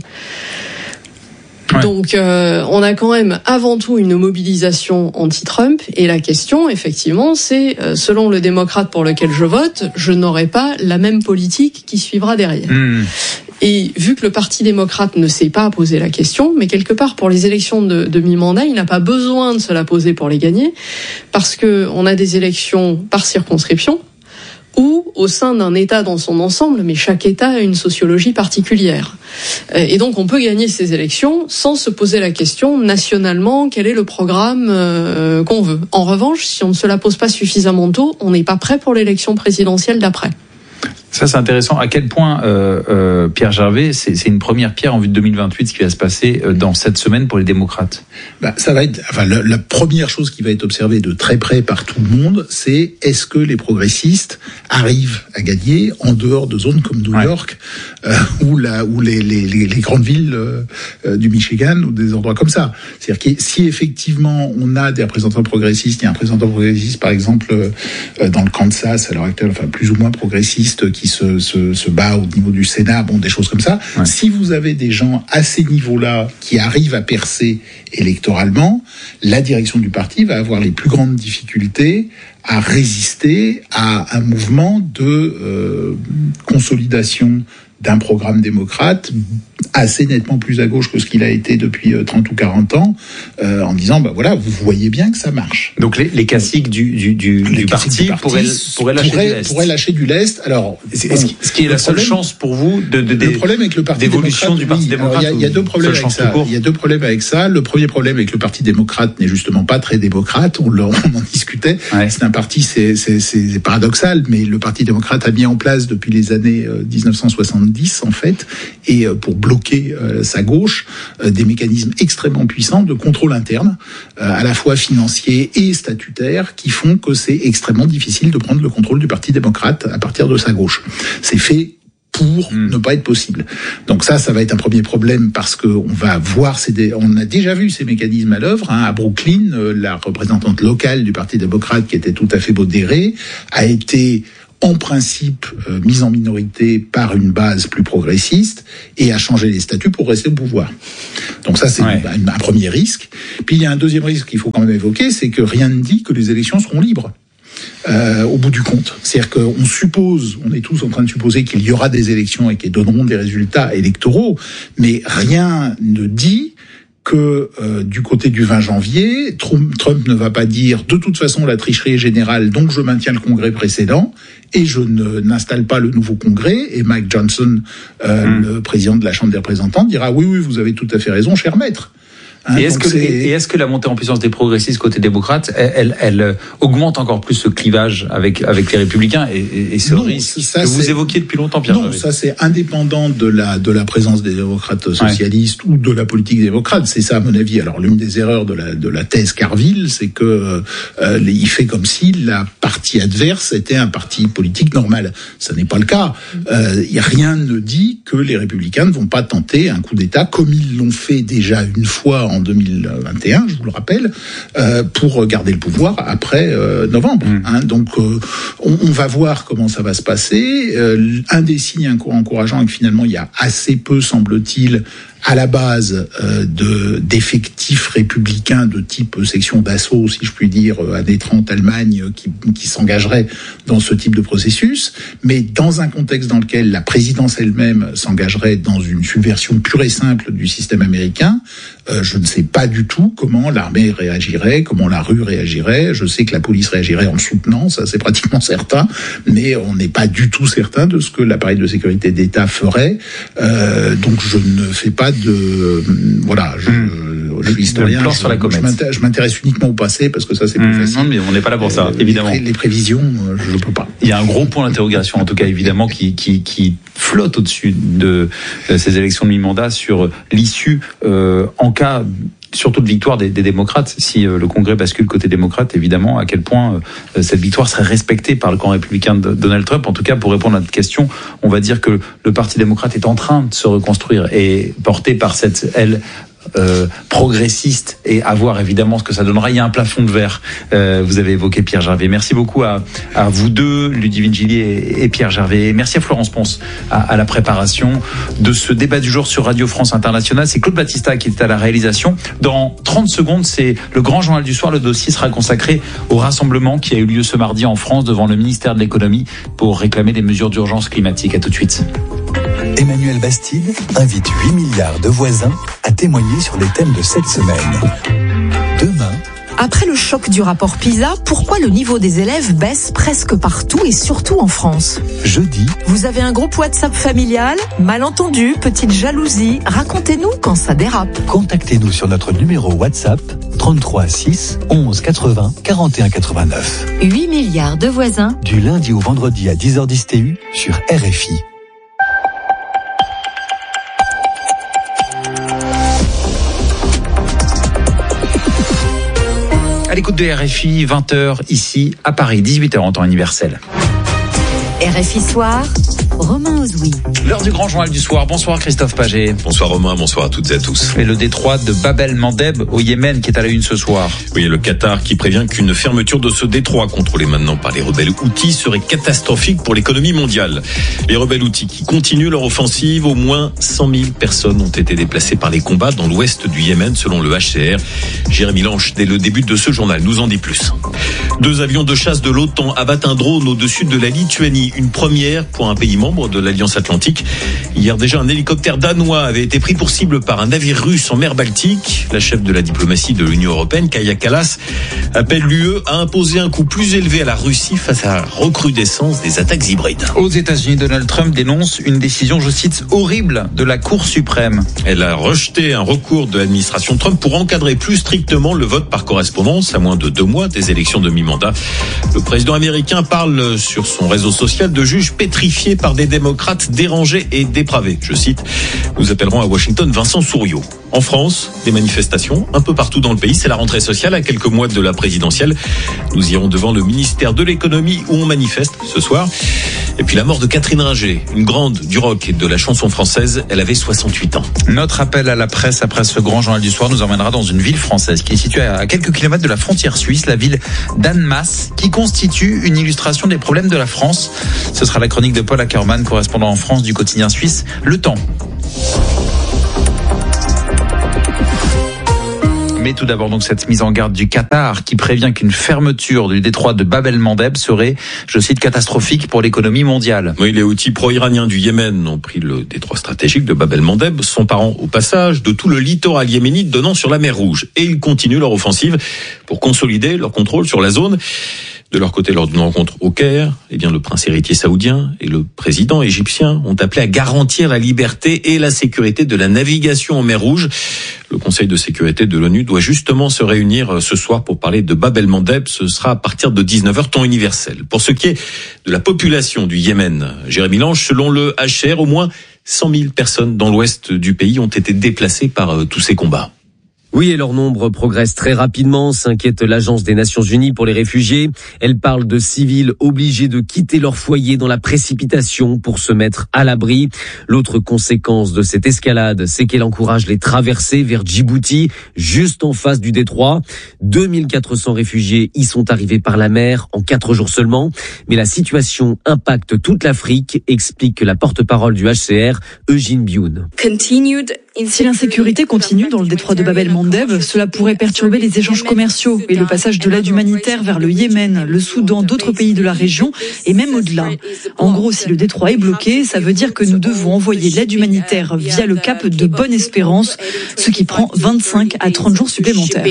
Ouais. Donc euh, on a quand même avant tout une mobilisation anti-Trump et la question effectivement c'est euh, selon le démocrate pour lequel je vote, je n'aurai pas la même politique qui suivra derrière. Mmh. Et vu que le Parti démocrate ne sait pas poser la question, mais quelque part pour les élections de, de mi-mandat, il n'a pas besoin de se la poser pour les gagner, parce que on a des élections par circonscription, ou au sein d'un État dans son ensemble, mais chaque État a une sociologie particulière. Et donc on peut gagner ces élections sans se poser la question nationalement quel est le programme euh, qu'on veut. En revanche, si on ne se la pose pas suffisamment tôt, on n'est pas prêt pour l'élection présidentielle d'après. Ça, c'est intéressant. À quel point, euh, euh, Pierre Gervais, c'est, c'est une première pierre en vue de deux mille vingt-huit, ce qui va se passer dans cette semaine pour les démocrates? Bah, ça va être, enfin, la, la première chose qui va être observée de très près par tout le monde, c'est est-ce que les progressistes arrivent à gagner en dehors de zones comme New York, ouais. euh, ou la, ou les, les, les, les grandes villes euh, du Michigan ou des endroits comme ça. C'est-à-dire que si effectivement on a des représentants progressistes, il y a un représentant progressiste, par exemple, euh, dans le Kansas à l'heure actuelle, enfin plus ou moins progressiste, qui se, se, se bat au niveau du Sénat, bon, des choses comme ça. Ouais. Si vous avez des gens à ces niveaux-là qui arrivent à percer électoralement, la direction du parti va avoir les plus grandes difficultés à résister à un mouvement de euh, consolidation d'un programme démocrate assez nettement plus à gauche que ce qu'il a été depuis trente ou quarante ans, euh, en disant, bah voilà, vous voyez bien que ça marche. Donc les, les caciques du, du, du, du, parti, du parti pourraient, pourraient, lâcher pourraient, du lest. pourraient lâcher du lest. Alors, c'est, bon, ce qui est la seule problème, chance pour vous de, de, de le problème avec le parti d'évolution du parti oui, démocrate. Il y, y a deux problèmes avec ça. Il y a deux problèmes avec ça. Le premier problème avec le parti démocrate n'est justement pas très démocrate. On, on en discutait. Ouais. C'est un parti, c'est, c'est, c'est paradoxal, mais le parti démocrate a mis en place depuis les années dix-neuf cent soixante-dix, en fait, et pour bloquer euh, sa gauche, euh, des mécanismes extrêmement puissants de contrôle interne, euh, à la fois financier et statutaire, qui font que c'est extrêmement difficile de prendre le contrôle du Parti démocrate à partir de sa gauche. C'est fait pour mmh. ne pas être possible. Donc ça, ça va être un premier problème parce que on va voir ces, dé... on a déjà vu ces mécanismes à l'œuvre. Hein. À Brooklyn, euh, la représentante locale du Parti démocrate, qui était tout à fait modérée, a été en principe euh, mise en minorité par une base plus progressiste et a changé les statuts pour rester au pouvoir. Donc ça, c'est ouais. un, un premier risque. Puis il y a un deuxième risque qu'il faut quand même évoquer, c'est que rien ne dit que les élections seront libres. Euh, au bout du compte. C'est-à-dire qu'on suppose, on est tous en train de supposer qu'il y aura des élections et qu'elles donneront des résultats électoraux, mais rien ne dit que euh, du côté du vingt janvier, Trump, Trump ne va pas dire de toute façon la tricherie est générale, donc je maintiens le congrès précédent et je ne, n'installe pas le nouveau congrès. Et Mike Johnson, euh, mmh. le président de la Chambre des représentants, dira oui, oui, vous avez tout à fait raison, cher maître. Hein, et, est-ce que, et est-ce que la montée en puissance des progressistes côté démocrate, elle, elle, elle augmente encore plus ce clivage avec, avec les républicains et, et, et ce non, risque ça, que vous évoquiez depuis longtemps, Pierre Non, Gervais. Ça c'est indépendant de la, de la présence des démocrates socialistes ouais. ou de la politique démocrate. C'est ça à mon avis. Alors l'une des erreurs de la, de la thèse Carville, c'est que euh, il fait comme si la partie adverse était un parti politique normal. Ça n'est pas le cas. Euh, rien ne dit que les républicains ne vont pas tenter un coup d'État comme ils l'ont fait déjà une fois en deux mille vingt et un, je vous le rappelle, euh, pour garder le pouvoir après euh, novembre. Mmh. Hein. Donc, euh, on, on va voir comment ça va se passer. Euh, un des signes encourageants est que finalement, il y a assez peu, semble-t-il, à la base euh, de d'effectifs républicains de type section d'assaut, si je puis dire, années trente Allemagne, qui, qui s'engageraient dans ce type de processus, mais dans un contexte dans lequel la présidence elle-même s'engagerait dans une subversion pure et simple du système américain, euh, je ne sais pas du tout comment l'armée réagirait, comment la rue réagirait. Je sais que la police réagirait en le soutenant, ça c'est pratiquement certain, mais on n'est pas du tout certain de ce que l'appareil de sécurité d'État ferait. Euh, donc je ne fais pas de... Voilà, je... Mmh. Je suis historien, je, je m'intéresse uniquement au passé parce que ça c'est plus mmh, facile. Non, mais on n'est pas là pour ça, euh, évidemment. Les, pré, les prévisions, je ne peux pas. Il y a un gros point d'interrogation, en tout cas évidemment, qui, qui, qui flotte au-dessus de euh, ces élections de mi-mandat sur l'issue euh, en cas surtout de victoire des, des démocrates. Si euh, le Congrès bascule côté démocrate, évidemment, à quel point euh, cette victoire serait respectée par le camp républicain de Donald Trump. En tout cas, pour répondre à notre question, on va dire que le Parti démocrate est en train de se reconstruire et porté par cette aile Euh, progressiste et à voir évidemment ce que ça donnera. Il y a un plafond de verre. Euh, vous avez évoqué Pierre Gervais. Merci beaucoup à, à vous deux, Ludivine Gillier et, et Pierre Gervais. Merci à Florence Ponce à, à la préparation de ce débat du jour sur Radio France Internationale. C'est Claude Battista qui est à la réalisation. Dans trente secondes, c'est le grand journal du soir. Le dossier sera consacré au rassemblement qui a eu lieu ce mardi en France devant le ministère de l'économie pour réclamer des mesures d'urgence climatique. À tout de suite. Emmanuel Bastide invite huit milliards de voisins à témoigner sur les thèmes de cette semaine. Demain, après le choc du rapport PISA, pourquoi le niveau des élèves baisse presque partout et surtout en France ? Jeudi, vous avez un groupe WhatsApp familial, malentendu, petite jalousie, racontez-nous quand ça dérape. Contactez-nous sur notre numéro WhatsApp trente-trois six onze quatre-vingts quarante et un quatre-vingt-neuf. huit milliards de voisins. Du lundi au vendredi à dix heures dix T U sur R F I. À l'écoute de R F I, vingt heures ici à Paris, dix-huit heures en temps universel. R F I Soir, Romain Ozoui. L'heure du grand journal du soir. Bonsoir Christophe Paget. Bonsoir Romain, bonsoir à toutes et à tous. Et le détroit de Bab el-Mandeb au Yémen qui est à la une ce soir. Oui, le Qatar qui prévient qu'une fermeture de ce détroit contrôlé maintenant par les rebelles Houthis serait catastrophique pour l'économie mondiale. Les rebelles Houthis qui continuent leur offensive, au moins cent mille personnes ont été déplacées par les combats dans l'ouest du Yémen selon le H C R. Jérémy Lange, dès le début de ce journal, nous en dit plus. Deux avions de chasse de l'OTAN abattent un drone au-dessus de la Lituanie. Une première pour un pays membre de l'Alliance Atlantique. Hier déjà, un hélicoptère danois avait été pris pour cible par un navire russe en mer Baltique. La chef de la diplomatie de l'Union européenne, Kaja Kallas, appelle l'U E à imposer un coût plus élevé à la Russie face à la recrudescence des attaques hybrides. Aux États-Unis, Donald Trump dénonce une décision, je cite, horrible de la Cour suprême. Elle a rejeté un recours de l'administration Trump pour encadrer plus strictement le vote par correspondance à moins de deux mois des élections de mi-mandat. Le président américain parle sur son réseau social de juges pétrifiés par des démocrates dérangés et dépravés. Je cite, nous appellerons à Washington Vincent Souriau. En France, des manifestations un peu partout dans le pays. C'est la rentrée sociale à quelques mois de la présidentielle. Nous irons devant le ministère de l'économie où on manifeste ce soir. Et puis la mort de Catherine Ringer, une grande du rock et de la chanson française. Elle avait soixante-huit ans. Notre appel à la presse après ce grand journal du soir nous emmènera dans une ville française qui est située à quelques kilomètres de la frontière suisse, la ville d'Annemasse, qui constitue une illustration des problèmes de la France. Ce sera la chronique de Paul Ackermann, correspondant en France du quotidien suisse Le Temps. Mais tout d'abord donc cette mise en garde du Qatar qui prévient qu'une fermeture du détroit de Bab el-Mandeb serait, je cite, catastrophique pour l'économie mondiale. Oui, les Houthis pro-iraniens du Yémen ont pris le détroit stratégique de Bab el-Mandeb, s'emparant au passage de tout le littoral yéménite donnant sur la mer Rouge. Et ils continuent leur offensive pour consolider leur contrôle sur la zone. De leur côté, lors d'une rencontre au Caire, eh bien, le prince héritier saoudien et le président égyptien ont appelé à garantir la liberté et la sécurité de la navigation en mer Rouge. Le Conseil de sécurité de l'ONU doit justement se réunir ce soir pour parler de Bab el-Mandeb. Ce sera à partir de dix-neuf heures, temps universel. Pour ce qui est de la population du Yémen, Jérémy Lange, selon le H C R, au moins cent mille personnes dans l'ouest du pays ont été déplacées par euh, tous ces combats. Oui, et leur nombre progresse très rapidement, s'inquiète l'Agence des Nations Unies pour les réfugiés. Elle parle de civils obligés de quitter leur foyer dans la précipitation pour se mettre à l'abri. L'autre conséquence de cette escalade, c'est qu'elle encourage les traversées vers Djibouti, juste en face du détroit. deux mille quatre cents réfugiés y sont arrivés par la mer en quatre jours seulement. Mais la situation impacte toute l'Afrique, explique la porte-parole du H C R, Eugene Bioun. Continued Si l'insécurité continue dans le détroit de Bab el-Mandeb, cela pourrait perturber les échanges commerciaux et le passage de l'aide humanitaire vers le Yémen, le Soudan, d'autres pays de la région et même au-delà. En gros, si le détroit est bloqué, ça veut dire que nous devons envoyer l'aide humanitaire via le cap de Bonne-Espérance, ce qui prend vingt-cinq à trente jours supplémentaires.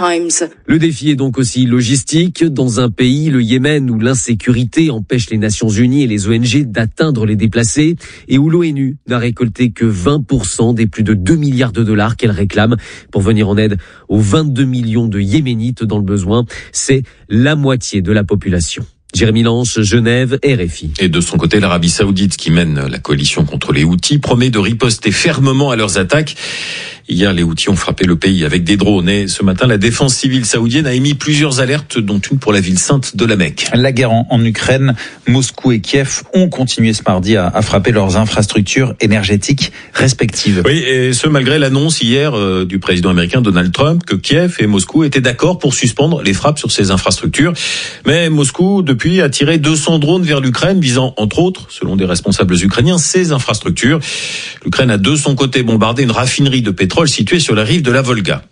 Le défi est donc aussi logistique. Dans un pays, le Yémen, où l'insécurité empêche les Nations Unies et les O N G d'atteindre les déplacés et où l'ONU n'a récolté que vingt pour cent des plus de deux milliards de dollars qu'elle réclame pour venir en aide aux vingt-deux millions de Yéménites dans le besoin. C'est la moitié de la population. Jérémy Lange, Genève, R F I. Et de son côté, l'Arabie Saoudite, qui mène la coalition contre les Houthis, promet de riposter fermement à leurs attaques. Hier, les Houthis ont frappé le pays avec des drones et ce matin, la défense civile saoudienne a émis plusieurs alertes, dont une pour la ville sainte de la Mecque. La guerre en, en Ukraine, Moscou et Kiev ont continué ce mardi à, à frapper leurs infrastructures énergétiques respectives. Oui, et ce malgré l'annonce hier euh, du président américain Donald Trump que Kiev et Moscou étaient d'accord pour suspendre les frappes sur ces infrastructures. Mais Moscou, depuis, a tiré deux cents drones vers l'Ukraine, visant entre autres, selon des responsables ukrainiens, ces infrastructures. L'Ukraine a de son côté bombardé une raffinerie de pétrole située sur la rive de la Volga.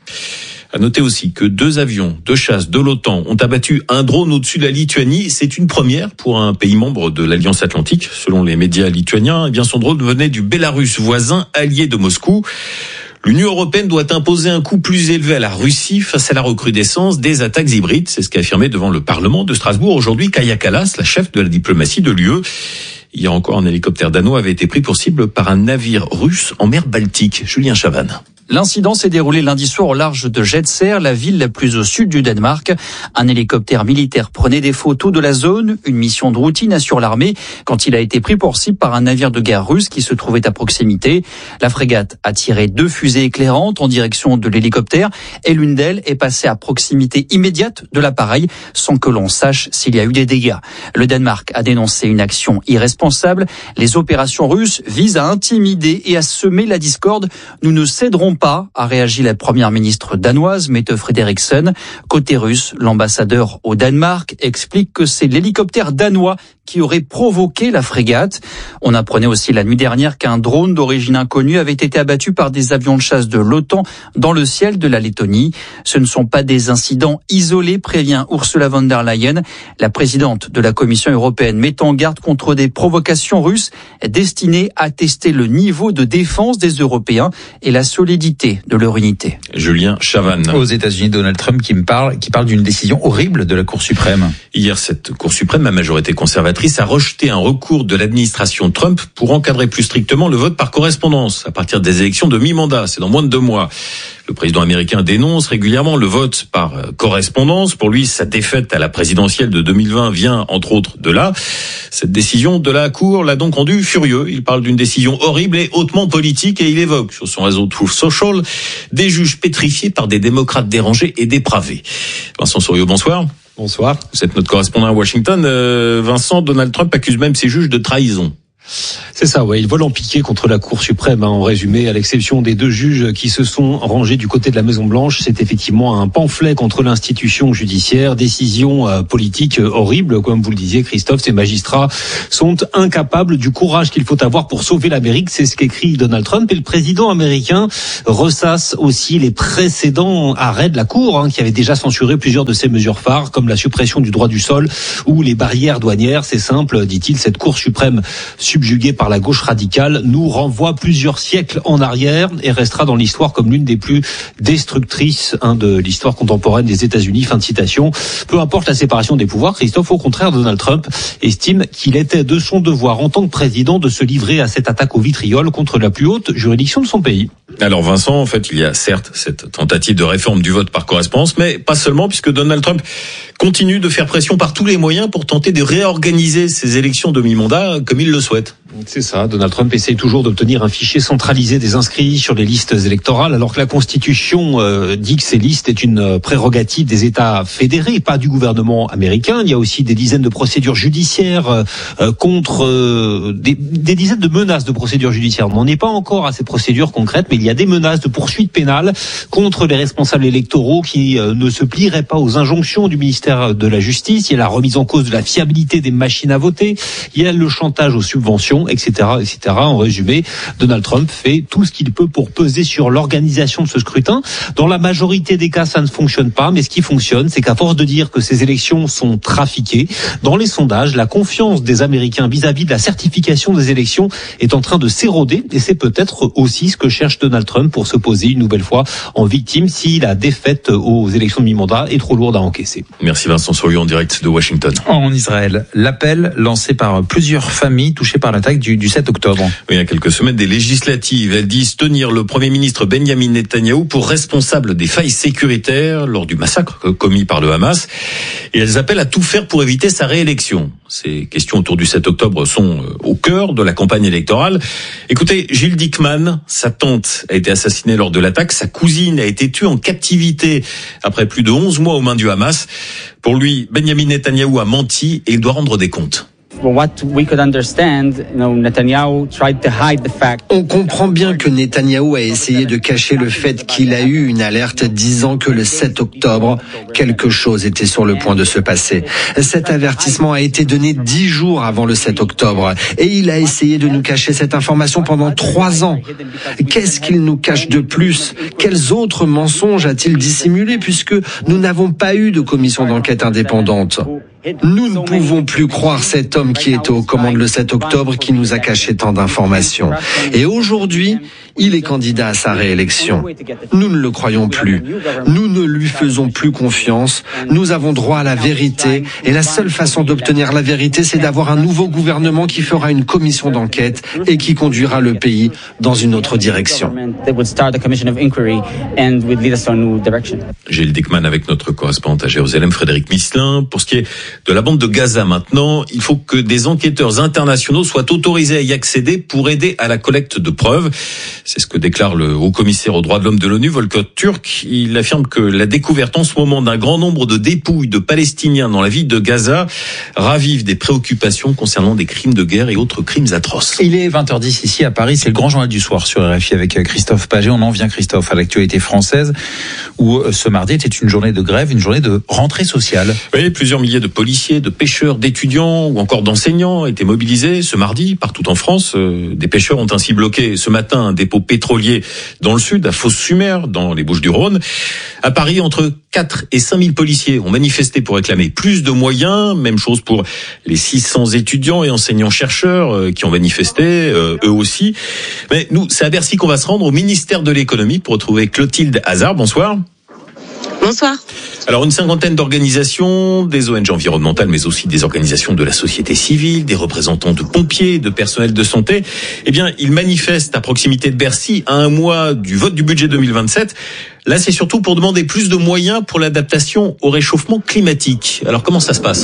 À noter aussi que deux avions de chasse de l'OTAN ont abattu un drone au-dessus de la Lituanie. C'est une première pour un pays membre de l'Alliance Atlantique. Selon les médias lituaniens, eh bien son drone venait du Bélarus, voisin allié de Moscou. L'Union européenne doit imposer un coût plus élevé à la Russie face à la recrudescence des attaques hybrides. C'est ce qu'a affirmé devant le Parlement de Strasbourg aujourd'hui Kaja Kallas, la chef de la diplomatie de l'U E. Hier encore, un hélicoptère danois avait été pris pour cible par un navire russe en mer Baltique. Julien Chavannes. L'incident s'est déroulé lundi soir au large de Jetser, la ville la plus au sud du Danemark. Un hélicoptère militaire prenait des photos de la zone, une mission de routine assure l'armée, quand il a été pris pour cible par un navire de guerre russe qui se trouvait à proximité. La frégate a tiré deux fusées éclairantes en direction de l'hélicoptère et l'une d'elles est passée à proximité immédiate de l'appareil sans que l'on sache s'il y a eu des dégâts. Le Danemark a dénoncé une action irresponsable. Les opérations russes visent à intimider et à semer la discorde. Nous ne céderons pas, a réagi la première ministre danoise, Mette Frederiksen. Côté russe, l'ambassadeur au Danemark explique que c'est l'hélicoptère danois qui aurait provoqué la frégate. On apprenait aussi la nuit dernière qu'un drone d'origine inconnue avait été abattu par des avions de chasse de l'OTAN dans le ciel de la Lettonie. Ce ne sont pas des incidents isolés, prévient Ursula von der Leyen. La présidente de la Commission européenne met en garde contre des provocations russes destinées à tester le niveau de défense des Européens et la solidité de leur unité. Julien Chavannes. Aux États-Unis, Donald Trump qui me parle, qui parle d'une décision horrible de la Cour suprême. Hier, cette Cour suprême, la majorité conservatrice, a rejeté un recours de l'administration Trump pour encadrer plus strictement le vote par correspondance à partir des élections de mi-mandat. C'est dans moins de deux mois. Le président américain dénonce régulièrement le vote par correspondance. Pour lui, sa défaite à la présidentielle de deux mille vingt vient, entre autres, de là. Cette décision de la Cour l'a donc rendu furieux. Il parle d'une décision horrible et hautement politique et il évoque sur son réseau Truth Social des juges pétrifiés par des démocrates dérangés et dépravés. Vincent Souriau, bonsoir. Bonsoir. Vous êtes notre correspondant à Washington. Euh, Vincent, Donald Trump accuse même ses juges de trahison. C'est ça, ouais. Ils veulent en piquer contre la Cour suprême, hein, en résumé, à l'exception des deux juges qui se sont rangés du côté de la Maison-Blanche. C'est effectivement un pamphlet contre l'institution judiciaire, décision euh, politique euh, horrible, comme vous le disiez, Christophe. Ces magistrats sont incapables du courage qu'il faut avoir pour sauver l'Amérique. C'est ce qu'écrit Donald Trump. Et le président américain ressasse aussi les précédents arrêts de la Cour, hein, qui avait déjà censuré plusieurs de ces mesures phares, comme la suppression du droit du sol ou les barrières douanières. C'est simple, dit-il, cette Cour suprême subjuguée par la gauche radicale nous renvoie plusieurs siècles en arrière et restera dans l'histoire comme l'une des plus destructrices hein, de l'histoire contemporaine des États-Unis. Fin de citation. Peu importe la séparation des pouvoirs, Christophe, au contraire, Donald Trump estime qu'il était de son devoir en tant que président de se livrer à cette attaque au vitriol contre la plus haute juridiction de son pays. Alors Vincent, en fait, il y a certes cette tentative de réforme du vote par correspondance, mais pas seulement, puisque Donald Trump continue de faire pression par tous les moyens pour tenter de réorganiser ces élections de mi-mandat comme il le souhaite. C'est ça, Donald Trump essaye toujours d'obtenir un fichier centralisé des inscrits sur les listes électorales, alors que la Constitution euh, dit que ces listes est une prérogative des États fédérés, pas du gouvernement américain. Il y a aussi des dizaines de procédures judiciaires euh, contre euh, des, des dizaines de menaces de procédures judiciaires. On n'en est pas encore à ces procédures concrètes, mais il y a des menaces de poursuites pénales contre les responsables électoraux qui euh, ne se plieraient pas aux injonctions du ministère de la Justice. Il y a la remise en cause de la fiabilité des machines à voter. Il y a le chantage aux subventions. élections, et cetera, et cetera. En résumé, Donald Trump fait tout ce qu'il peut pour peser sur l'organisation de ce scrutin. Dans la majorité des cas, ça ne fonctionne pas, mais ce qui fonctionne, c'est qu'à force de dire que ces élections sont trafiquées, dans les sondages, la confiance des Américains vis-à-vis de la certification des élections est en train de s'éroder, et c'est peut-être aussi ce que cherche Donald Trump pour se poser une nouvelle fois en victime si la défaite aux élections de mi-mandat est trop lourde à encaisser. Merci Vincent Souriau en direct de Washington. En Israël, l'appel lancé par plusieurs familles touchées par l'attaque du, du sept octobre. Oui, il y a quelques semaines, des législatives, elles disent tenir le Premier ministre Benyamin Netanyahou pour responsable des failles sécuritaires lors du massacre commis par le Hamas. Et elles appellent à tout faire pour éviter sa réélection. Ces questions autour du sept octobre sont au cœur de la campagne électorale. Écoutez, Gilles Dickmann, sa tante a été assassinée lors de l'attaque, sa cousine a été tuée en captivité après plus de onze mois aux mains du Hamas. Pour lui, Benyamin Netanyahou a menti et il doit rendre des comptes. On comprend bien que Netanyahou a essayé de cacher le fait qu'il a eu une alerte disant que le sept octobre, quelque chose était sur le point de se passer. Cet avertissement a été donné dix jours avant le sept octobre et il a essayé de nous cacher cette information pendant trois ans. Qu'est-ce qu'il nous cache de plus? Quels autres mensonges a-t-il dissimulé puisque nous n'avons pas eu de commission d'enquête indépendante? Nous ne pouvons plus croire cet homme qui était aux commandes le sept octobre qui nous a caché tant d'informations. Et aujourd'hui, il est candidat à sa réélection. Nous ne le croyons plus. Nous ne lui faisons plus confiance. Nous avons droit à la vérité. Et la seule façon d'obtenir la vérité, c'est d'avoir un nouveau gouvernement qui fera une commission d'enquête et qui conduira le pays dans une autre direction. Gilles Dickmann avec notre correspondant à Jérusalem, Frédéric Misselin. Pour ce qui est de la bande de Gaza maintenant, il faut que des enquêteurs internationaux soient autorisés à y accéder pour aider à la collecte de preuves. C'est ce que déclare le haut-commissaire aux droits de l'homme de l'ONU, Volker Turk. Il affirme que la découverte en ce moment d'un grand nombre de dépouilles de Palestiniens dans la ville de Gaza ravive des préoccupations concernant des crimes de guerre et autres crimes atroces. Il est vingt heures dix ici à Paris, c'est le grand journal du soir sur R F I avec Christophe Paget. On en vient, Christophe, à l'actualité française où ce mardi était une journée de grève, une journée de rentrée sociale. Oui, plusieurs milliers de policiers, de pêcheurs, d'étudiants ou encore d'enseignants étaient mobilisés ce mardi partout en France. Des pêcheurs ont ainsi bloqué ce matin un dépôt pétrolier dans le sud, à Fos-sur-Mer, dans les Bouches-du-Rhône. À Paris, entre quatre et cinq mille policiers ont manifesté pour réclamer plus de moyens. Même chose pour les six cents étudiants et enseignants-chercheurs qui ont manifesté, euh, eux aussi. Mais nous, c'est à Bercy qu'on va se rendre, au ministère de l'économie, pour retrouver Clotilde Hazard. Bonsoir. Bonsoir. Alors, une cinquantaine d'organisations, des O N G environnementales, mais aussi des organisations de la société civile, des représentants de pompiers, de personnel de santé, eh bien, ils manifestent à proximité de Bercy à un mois du vote du budget deux mille vingt-sept. Là, c'est surtout pour demander plus de moyens pour l'adaptation au réchauffement climatique. Alors, comment ça se passe ?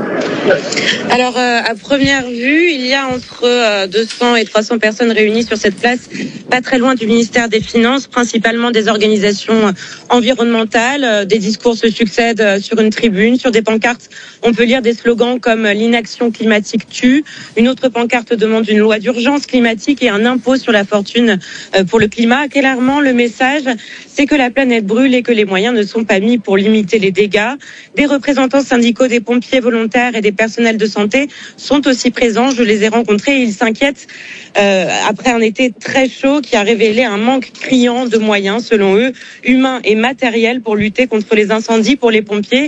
Alors, euh, à première vue, il y a entre euh, deux cents et trois cents personnes réunies sur cette place, pas très loin du ministère des Finances, principalement des organisations environnementales. Euh, des discours se succèdent euh, sur une tribune, sur des pancartes. On peut lire des slogans comme « L'inaction climatique tue ». Une autre pancarte demande une loi d'urgence climatique et un impôt sur la fortune euh, pour le climat. Clairement, le message, c'est que la planète brûle et que les moyens ne sont pas mis pour limiter les dégâts. Des représentants syndicaux, des pompiers volontaires et des personnels de santé sont aussi présents. Je les ai rencontrés. Ils s'inquiètent euh, après un été très chaud qui a révélé un manque criant de moyens, selon eux, humains et matériels, pour lutter contre les incendies pour les pompiers.